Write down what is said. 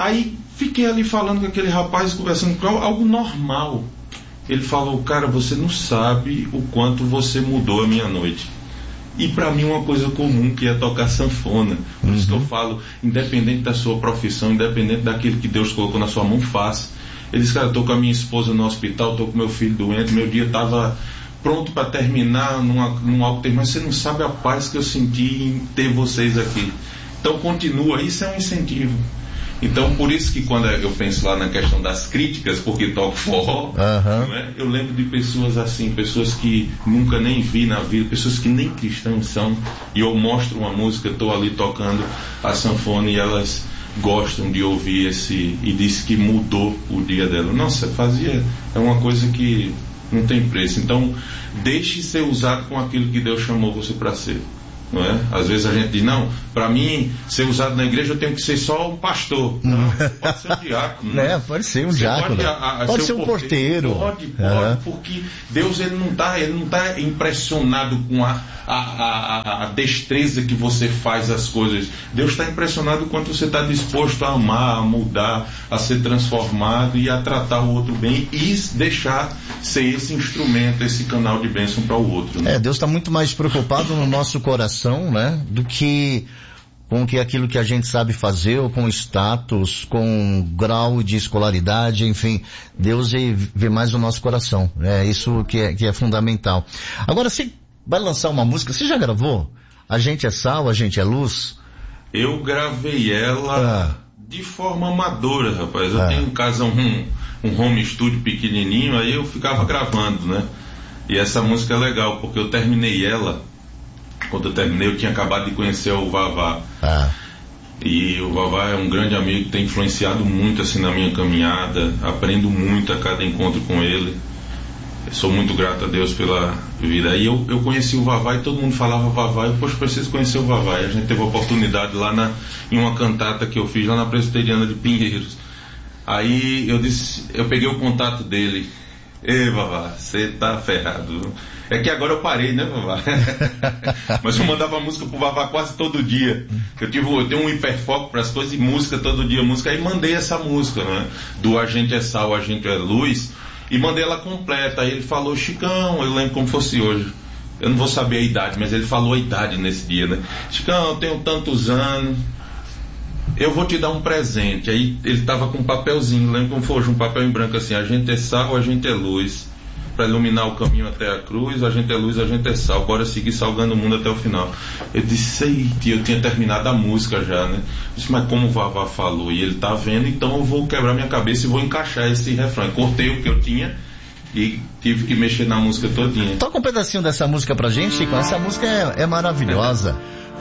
Aí fiquei ali falando com aquele rapaz, conversando com algo normal. Ele falou: cara, você não sabe o quanto você mudou a minha noite. E para mim uma coisa comum, que é tocar sanfona. Por isso que eu falo, independente da sua profissão, independente daquilo que Deus colocou na sua mão, faça. Ele disse: cara, eu tô com a minha esposa no hospital, tô com meu filho doente, meu dia estava pronto para terminar num alto termo, mas você não sabe a paz que eu senti em ter vocês aqui. Então continua, isso é um incentivo. Então por isso que quando eu penso lá na questão das críticas, porque toco forró, né, eu lembro de pessoas assim, pessoas que nunca nem vi na vida, pessoas que nem cristãos são, e eu mostro uma música, estou ali tocando a sanfona e elas gostam de ouvir e disse que mudou o dia dela. Nossa, é uma coisa que não tem preço. Então deixe ser usado com aquilo que Deus chamou você para ser. Não é? Às vezes a gente diz: não, para mim ser usado na igreja eu tenho que ser só um pastor. Não, pode ser um diácono, né? Pode ser um diácono, pode ser um porteiro. Pode, porque Deus ele não tá impressionado com a destreza que você faz as coisas. Deus está impressionado quanto você está disposto a amar, a mudar, a ser transformado e a tratar o outro bem e deixar ser esse instrumento, esse canal de bênção para o outro, né? Deus está muito mais preocupado no nosso coração, né, do que com aquilo que a gente sabe fazer, ou com status, com grau de escolaridade, enfim. Deus vê mais o nosso coração. É isso que é fundamental. Agora, você vai lançar uma música, você já gravou? A Gente é Sal, A Gente é Luz? Eu gravei ela de forma amadora, rapaz. Eu tenho em casa um home studio pequenininho, aí eu ficava gravando, né? E essa música é legal, porque eu terminei ela. Quando eu terminei, eu tinha acabado de conhecer o Vavá. E o Vavá é um grande amigo, tem influenciado muito assim na minha caminhada. Aprendo muito a cada encontro com ele. Eu sou muito grato a Deus pela vida. Aí eu conheci o Vavá e todo mundo falava Vavá. Eu, poxa, preciso conhecer o Vavá. E a gente teve a oportunidade lá em uma cantata que eu fiz lá na Presbiteriana de Pinheiros. Aí eu peguei o contato dele. Ei, Vavá, você tá ferrado. É que agora eu parei, né, Vavá? Mas eu mandava música pro Vavá quase todo dia. Eu tenho um hiperfoco para as coisas, e música todo dia, música. Aí mandei essa música, né? Do A Gente é Sal, A Gente é Luz. E mandei ela completa. Aí ele falou: Chicão, eu lembro como fosse hoje. Eu não vou saber a idade, mas ele falou a idade nesse dia, né? Chicão, eu tenho tantos anos, eu vou te dar um presente. Aí ele tava com um papelzinho, lembro como foi hoje, um papel em branco assim: a gente é sal, a gente é luz, para iluminar o caminho até a cruz, a gente é luz, a gente é sal, bora seguir salgando o mundo até o final. Eu disse: eita, eu tinha terminado a música já, né? Eu disse: mas como o Vavá falou e ele tá vendo, então eu vou quebrar minha cabeça e vou encaixar esse refrão. Cortei o que eu tinha e tive que mexer na música todinha. Toca um pedacinho dessa música pra gente, Chico. Essa música é maravilhosa.